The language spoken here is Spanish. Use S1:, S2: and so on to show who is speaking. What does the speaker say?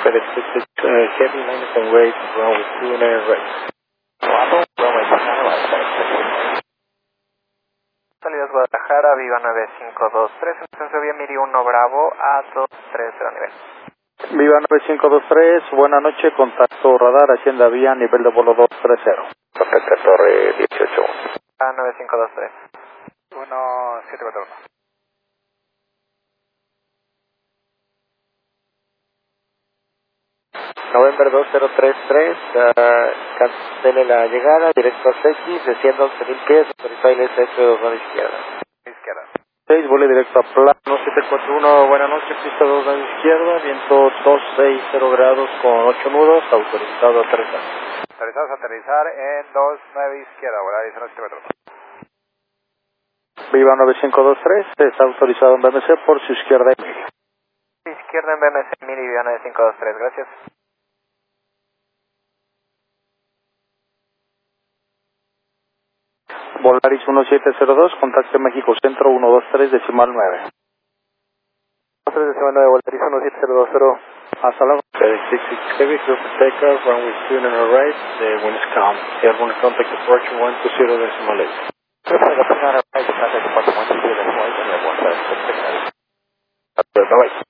S1: Heavy minus and weight, runway 29 right.
S2: Bravo, runway 29 right. Salidas Guadalajara, Viva 9523, entonces vía Miri 1 Bravo a 230 nivel.
S3: Viva 9523, buena noche, contacto radar, Hacienda Vía, nivel de vuelo 230.
S4: Perfecto, Torre 18.
S2: A 9523.
S5: 1741.
S1: November 2033, cancele la llegada, directo a X, desciendo 11.000 pies, autorizado ILS 2 a la izquierda.
S5: Izquierda.
S3: 6, vuelo directo a plano.
S1: 741, buenas noches, pista 2 a la izquierda, viento 260 grados con 8 nudos, autorizado a aterrizar.
S5: Autorizados a aterrizar en 29 izquierda, volar 19 metros.
S3: Viva 9523, está autorizado en BMC por su izquierda y medio.
S2: Izquierda en BMC Miri, Viva 9523, gracias.
S3: Volaris 1702, contacto México Centro 123 decimal 9.
S2: 3 decimal 9, Volaris 17020.
S3: Hasta luego.
S1: FedEx 66 Heavy, clear for takeoff, runway 29 right, the wind is calm. Airborne contact departure 120 decimal 8.
S2: Perfecto, right, contact departure 120 decimal 8, airborne 769.
S1: Bye-bye.